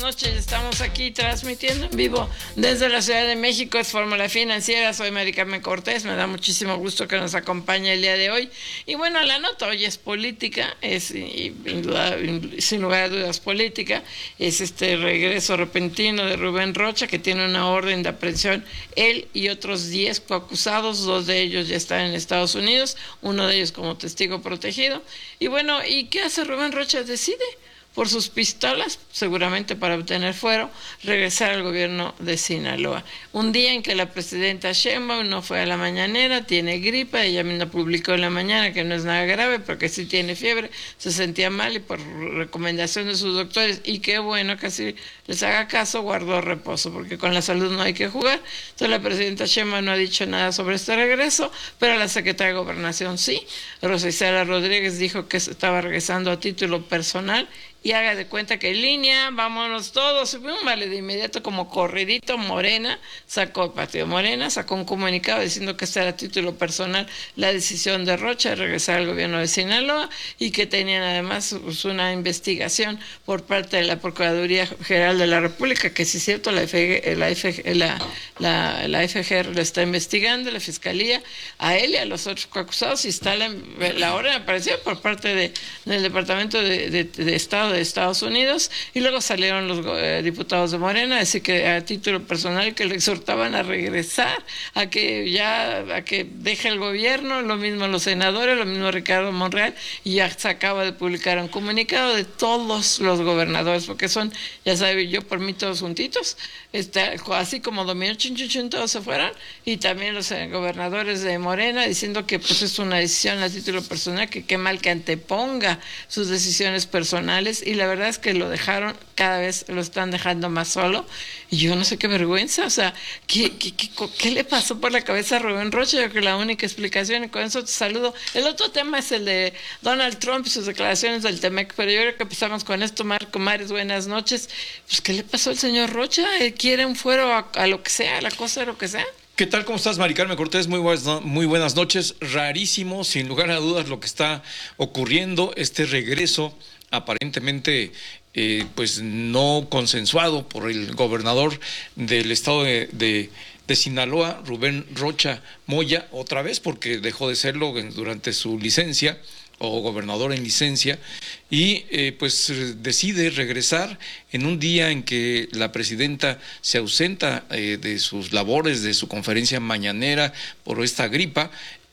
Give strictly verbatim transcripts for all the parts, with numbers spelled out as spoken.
noches. Estamos aquí transmitiendo en vivo desde la Ciudad de México. Es Fórmula Financiera. Soy Mari Carmen Cortés. Me da muchísimo gusto que nos acompañe el día de hoy. Y bueno, la nota hoy es política, es y, y, sin lugar a dudas política. Es este regreso repentino de Rubén Rocha, que tiene una orden de aprehensión. Él y otros diez coacusados, dos de ellos ya están en Estados Unidos, uno de ellos como testigo protegido. Y bueno, ¿y qué hace Rubén Rocha? Decide, por sus pistolas, seguramente para obtener fuero, regresar al gobierno de Sinaloa. Un día en que la presidenta Sheinbaum no fue a la mañanera, tiene gripa, ella misma publicó en la mañana que no es nada grave, pero que sí tiene fiebre, se sentía mal y por recomendación de sus doctores, y qué bueno que así les haga caso, guardó reposo, porque con la salud no hay que jugar. Entonces la presidenta Sheinbaum no ha dicho nada sobre este regreso, pero la secretaria de Gobernación sí. Rosa Isela Rodríguez dijo que estaba regresando a título personal, y haga de cuenta que en línea, vámonos todos, vale, de inmediato como corridito. Morena sacó, el partido Morena sacó un comunicado diciendo que esta era a título personal la decisión de Rocha de regresar al gobierno de Sinaloa, y que tenían además pues, una investigación por parte de la Procuraduría General de la República, que si es cierto, la, F G, la, F G, la, la, la F G R lo está investigando, la Fiscalía, a él y a los otros acusados, y está la, la orden apareció por parte de, del Departamento de, de, de Estado de Estados Unidos, y luego salieron los eh, diputados de Morena a decir que a título personal que le exhortaban a regresar, a que ya a que deje el gobierno, lo mismo los senadores, lo mismo Ricardo Monreal, y ya se acaba de publicar un comunicado de todos los gobernadores, porque son, ya sabe, yo por mí todos juntitos, está, así como dominó chun, chun, chun, todos se fueron, y también los eh, gobernadores de Morena diciendo que pues es una decisión a título personal, que qué mal que anteponga sus decisiones personales. Y la verdad es que lo dejaron, cada vez lo están dejando más solo, y yo no sé qué vergüenza, o sea, ¿qué, qué, qué, qué le pasó por la cabeza a Rubén Rocha? Yo creo que la única explicación, y con eso te saludo. El otro tema es el de Donald Trump y sus declaraciones del Temec, pero yo creo que empezamos con esto. Marco Mares, buenas noches. Pues, ¿qué le pasó al señor Rocha? ¿Él quiere un fuero a, a lo que sea, a la cosa de lo que sea? ¿Qué tal? ¿Cómo estás, Mari Carmen Cortés? Muy buenas, muy buenas noches. Rarísimo, sin lugar a dudas, lo que está ocurriendo, este regreso aparentemente eh, pues no consensuado por el gobernador del estado de, de, de Sinaloa, Rubén Rocha Moya, otra vez, porque dejó de serlo durante su licencia, o gobernador en licencia, y eh, pues decide regresar en un día en que la presidenta se ausenta eh, de sus labores, de su conferencia mañanera por esta gripa,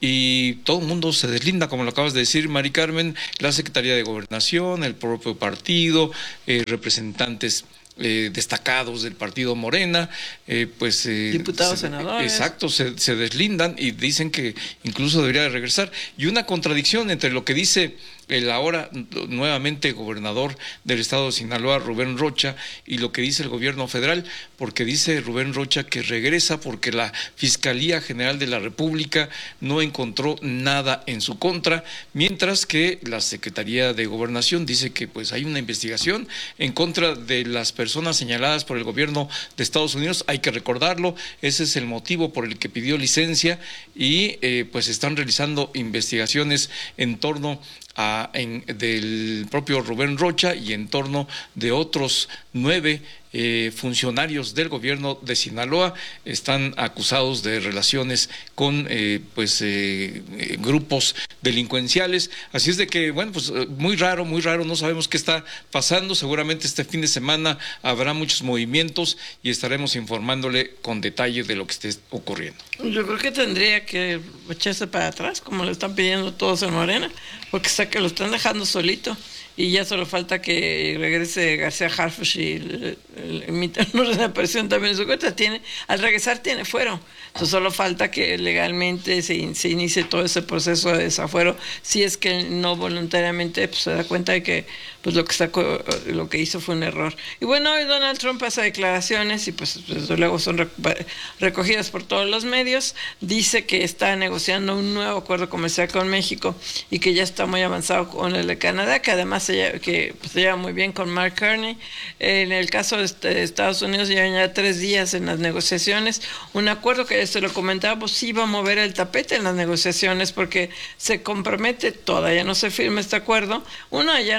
y todo el mundo se deslinda, como lo acabas de decir, Mari Carmen, la Secretaría de Gobernación, el propio partido, eh, representantes Eh, destacados del partido Morena, eh, pues eh, diputados, se, senadores. Exacto, se, se deslindan y dicen que incluso debería de regresar. Y una contradicción entre lo que dice el ahora nuevamente gobernador del estado de Sinaloa, Rubén Rocha, y lo que dice el gobierno federal, porque dice Rubén Rocha que regresa porque la Fiscalía General de la República no encontró nada en su contra, mientras que la Secretaría de Gobernación dice que pues hay una investigación en contra de las personas señaladas por el gobierno de Estados Unidos. Hay que recordarlo, ese es el motivo por el que pidió licencia, y eh, pues están realizando investigaciones en torno a, en, del propio Rubén Rocha y en torno de otros nueve eh, funcionarios del gobierno de Sinaloa. Están acusados de relaciones con eh, pues eh, grupos delincuenciales. Así es de que, bueno, pues muy raro, muy raro, no sabemos qué está pasando. Seguramente este fin de semana habrá muchos movimientos y estaremos informándole con detalle de lo que esté ocurriendo. Yo creo que tendría que echarse para atrás, como le están pidiendo todos en Morena, porque está que lo están dejando solito, y ya solo falta que regrese García Harfuch y emita una reaparición también en su cuenta. Tiene, al regresar tiene fuero, entonces solo falta que legalmente se, se inicie todo ese proceso de desafuero, si es que no voluntariamente pues, se da cuenta de que pues lo que sacó, lo que hizo fue un error. Y bueno, hoy Donald Trump hace declaraciones, y pues desde luego son recogidas por todos los medios. Dice que está negociando un nuevo acuerdo comercial con México, y que ya está muy avanzado con el de Canadá, que además se lleva, que pues, se lleva muy bien con Mark Carney. En el caso de Estados Unidos llevan ya tres días en las negociaciones, un acuerdo que se lo comentábamos, sí va a mover el tapete en las negociaciones, porque se compromete, todavía no se firma este acuerdo, uno allá en poner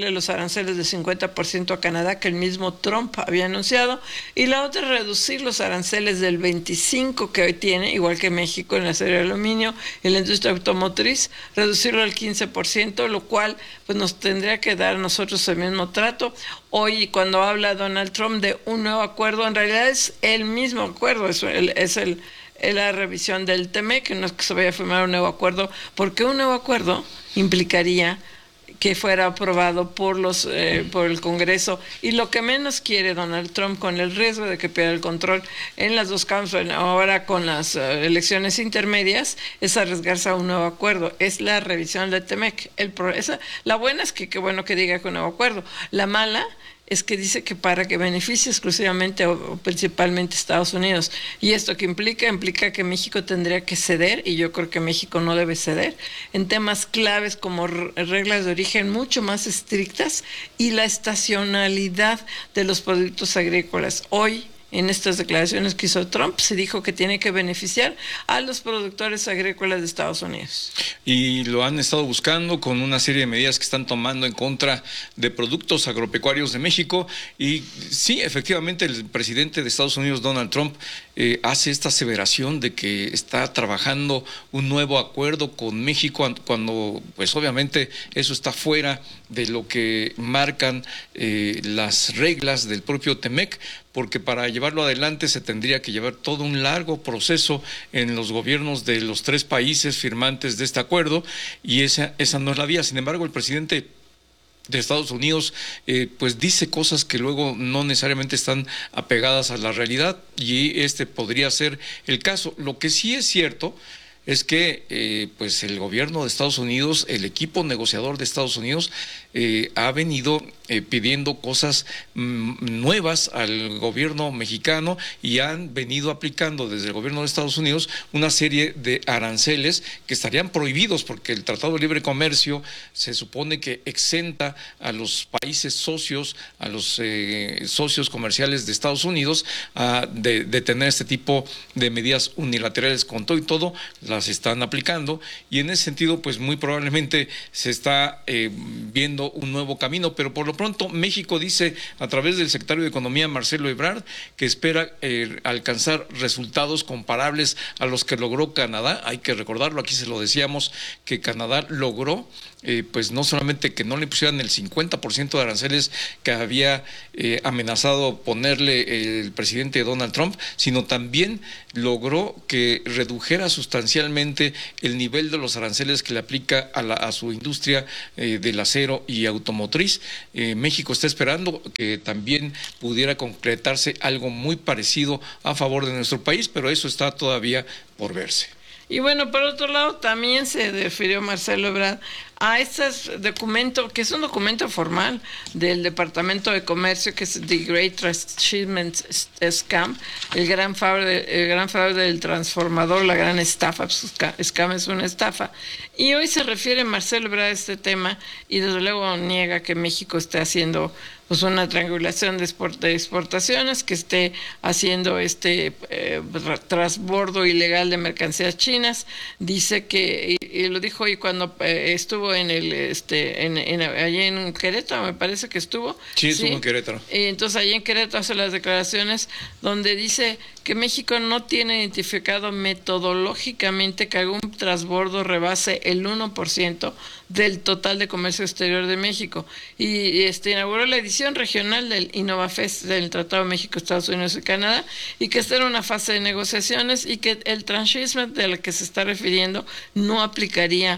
sumarle los aranceles de cincuenta por ciento a Canadá que el mismo Trump había anunciado, y la otra es reducir los aranceles del veinticinco por ciento que hoy tiene, igual que México en la serie de aluminio y la industria automotriz, reducirlo al quince por ciento, lo cual pues nos tendría que dar a nosotros el mismo trato. Hoy, cuando habla Donald Trump de un nuevo acuerdo, en realidad es el mismo acuerdo, es el, es el es la revisión del T M E C, no es que se vaya a firmar un nuevo acuerdo, porque un nuevo acuerdo implicaría que fuera aprobado por los eh, por el Congreso, y lo que menos quiere Donald Trump, con el riesgo de que pierda el control en las dos cámaras, ahora con las uh, elecciones intermedias, es arriesgarse a un nuevo acuerdo. Es la revisión del T M E C. El, esa, la buena es que qué bueno que diga que un nuevo acuerdo. La mala es que dice que para que beneficie exclusivamente o, o principalmente Estados Unidos. Y esto que implica, implica que México tendría que ceder, y yo creo que México no debe ceder, en temas claves como reglas de origen mucho más estrictas y la estacionalidad de los productos agrícolas. Hoy, en estas declaraciones que hizo Trump, se dijo que tiene que beneficiar a los productores agrícolas de Estados Unidos. Y lo han estado buscando con una serie de medidas que están tomando en contra de productos agropecuarios de México. Y sí, efectivamente, el presidente de Estados Unidos, Donald Trump, eh, hace esta aseveración de que está trabajando un nuevo acuerdo con México, cuando pues obviamente eso está fuera de lo que marcan eh, las reglas del propio T M E C, porque para llevarlo adelante se tendría que llevar todo un largo proceso en los gobiernos de los tres países firmantes de este acuerdo, y esa, esa no es la vía. Sin embargo, el presidente de Estados Unidos eh, pues dice cosas que luego no necesariamente están apegadas a la realidad, y este podría ser el caso. Lo que sí es cierto es que eh, pues el gobierno de Estados Unidos, el equipo negociador de Estados Unidos, eh, ha venido eh, pidiendo cosas mm, nuevas al gobierno mexicano, y han venido aplicando desde el gobierno de Estados Unidos una serie de aranceles que estarían prohibidos, porque el Tratado de Libre Comercio se supone que exenta a los países socios, a los eh, socios comerciales de Estados Unidos, a, de, de tener este tipo de medidas unilaterales. Con todo y todo, las están aplicando, y en ese sentido pues muy probablemente se está eh, viendo un nuevo camino. Pero por lo pronto México dice a través del secretario de Economía, Marcelo Ebrard, que espera eh, alcanzar resultados comparables a los que logró Canadá. Hay que recordarlo, aquí se lo decíamos, que Canadá logró Eh, pues no solamente que no le pusieran el cincuenta por ciento de aranceles que había eh, amenazado ponerle el presidente Donald Trump, sino también logró que redujera sustancialmente el nivel de los aranceles que le aplica a, la, a su industria eh, del acero y automotriz. Eh, México está esperando que también pudiera concretarse algo muy parecido a favor de nuestro país, pero eso está todavía por verse. Y bueno, por otro lado, también se refirió Marcelo Ebrard a este documento, que es un documento formal del Departamento de Comercio, que es The Great Transshipment Scam, el gran fraude, el gran fraude del transformador, la gran estafa. Pues, scam es una estafa. Y hoy se refiere Marcelo Ebrard a este tema, y desde luego niega que México esté haciendo pues una triangulación de, export, de exportaciones, que esté haciendo este eh, transbordo ilegal de mercancías chinas. Dice que, y, y lo dijo hoy cuando eh, estuvo en el este en, en allí en Querétaro, me parece que estuvo. Sí, estuvo ¿sí? en Querétaro. Y entonces allí en Querétaro hace las declaraciones donde dice que México no tiene identificado metodológicamente que algún transbordo rebase el uno por ciento del total de comercio exterior de México. Y, y este inauguró la edición regional del InnovaFest del Tratado de México, Estados Unidos y Canadá, y que está en una fase de negociaciones, y que el transshipment del que se está refiriendo no aplicaría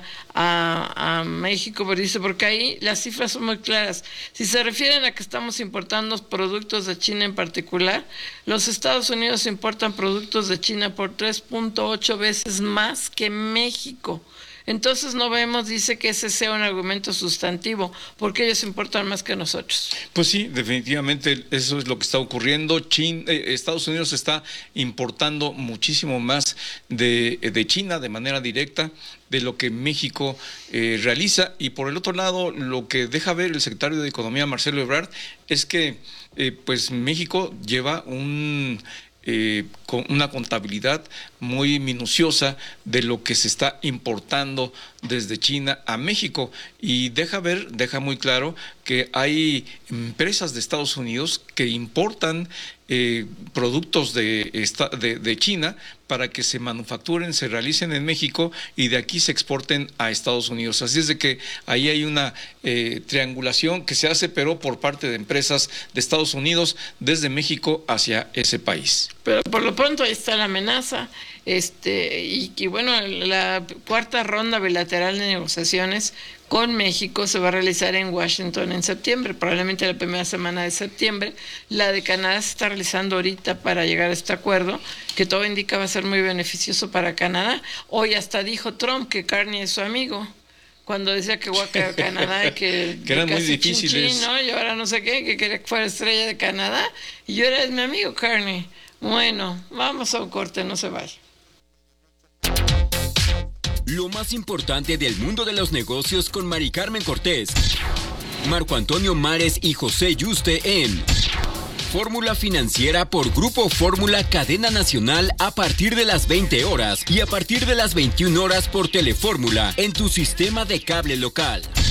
a, a México, pero dice, porque ahí las cifras son muy claras. Si se refieren a que estamos importando productos de China en particular, los Estados Unidos importan productos de China por tres punto ocho veces más que México. Entonces no vemos, dice, que ese sea un argumento sustantivo, porque ellos importan más que nosotros. Pues sí, definitivamente eso es lo que está ocurriendo. China, eh, Estados Unidos está importando muchísimo más de, de China de manera directa de lo que México eh, realiza. Y por el otro lado, lo que deja ver el secretario de Economía, Marcelo Ebrard, es que eh, pues México lleva un... Eh, con una contabilidad muy minuciosa de lo que se está importando desde China a México, y deja ver, deja muy claro que hay empresas de Estados Unidos que importan eh, productos de, esta, de, de China para que se manufacturen, se realicen en México y de aquí se exporten a Estados Unidos. Así es de que ahí hay una eh, triangulación que se hace, pero por parte de empresas de Estados Unidos desde México hacia ese país. Pero por lo pronto ahí está la amenaza. Este, y, y bueno, la cuarta ronda bilateral de negociaciones con México se va a realizar en Washington en septiembre, probablemente la primera semana de septiembre. La de Canadá se está realizando ahorita para llegar a este acuerdo, que todo indica va a ser muy beneficioso para Canadá. Hoy hasta dijo Trump que Carney es su amigo, cuando decía que Guaca Canadá y que, que eran muy difíciles, chin, chin, ¿no? Y ahora no sé qué, que quería que fuera estrella de Canadá, y yo era mi amigo Carney. Bueno, vamos a un corte, no se vaya. Lo más importante del mundo de los negocios con Mari Carmen Cortés, Marco Antonio Mares y José Yuste en Fórmula Financiera por Grupo Fórmula Cadena Nacional a partir de las veinte horas y a partir de las veintiuna horas por Telefórmula en tu sistema de cable local.